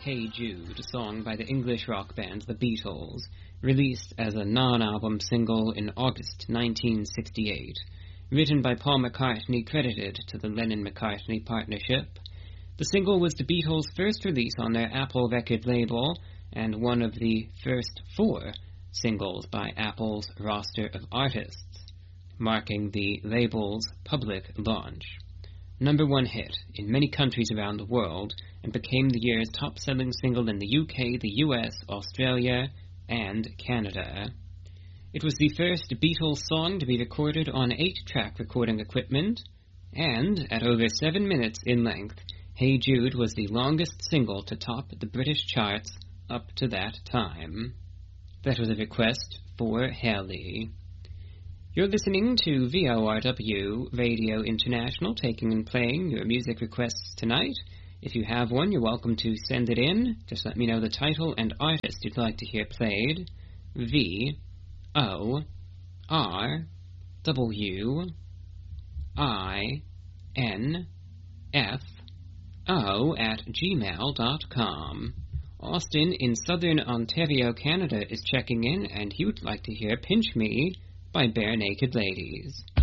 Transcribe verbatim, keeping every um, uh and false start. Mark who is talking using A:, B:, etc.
A: Hey Jude, a song by the English rock band The Beatles, released as a non-album single in August nineteen sixty-eight. Written by Paul McCartney, credited to the Lennon-McCartney partnership. The single was the Beatles' first release on their Apple record label, and one of the first four singles by Apple's roster of artists, marking the label's public launch. Number one hit in many countries around the world, and became the year's top-selling single in the U K, the U S, Australia, and Canada. It was the first Beatles song to be recorded on eight-track recording equipment, and at over seven minutes in length, Hey Jude was the longest single to top the British charts up to that time. That was a request for Haley. You're listening to V O R W Radio International, taking and playing your music requests tonight. If you have one, you're welcome to send it in. Just let me know the title and artist you'd like to hear played. V O R W I N F O at gmail dot com. Austin in southern Ontario, Canada is checking in, and he would like to hear Pinch Me by Bare Naked Ladies.